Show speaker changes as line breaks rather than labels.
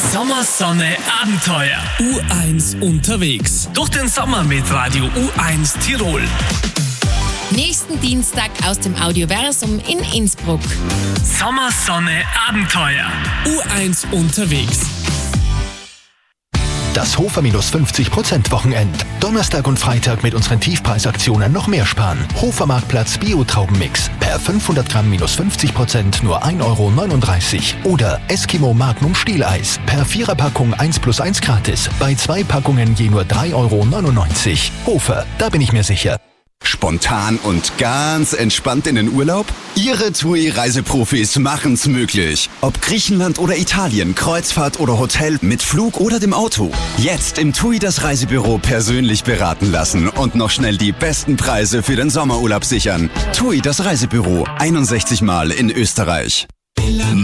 Sommer, Sonne, Abenteuer.
U1 unterwegs.
Durch den Sommer mit Radio U1 Tirol.
Nächsten Dienstag aus dem Audioversum in Innsbruck.
Sommer, Sonne, Abenteuer.
U1 unterwegs.
Das Hofer minus 50% Wochenend. Donnerstag und Freitag mit unseren Tiefpreisaktionen noch mehr sparen. Hofer Marktplatz Bio-Traubenmix. Per 500 Gramm minus 50% nur 1,39 €. Oder Eskimo Magnum Stieleis. Per 4er-Packung 1+1 gratis. Bei 2 Packungen je nur 3,99 €. Hofer, da bin ich mir sicher.
Spontan und ganz entspannt in den Urlaub? Ihre TUI-Reiseprofis machen's möglich. Ob Griechenland oder Italien, Kreuzfahrt oder Hotel, mit Flug oder dem Auto. Jetzt im TUI das Reisebüro persönlich beraten lassen und noch schnell die besten Preise für den Sommerurlaub sichern. TUI das Reisebüro, 61 Mal in Österreich.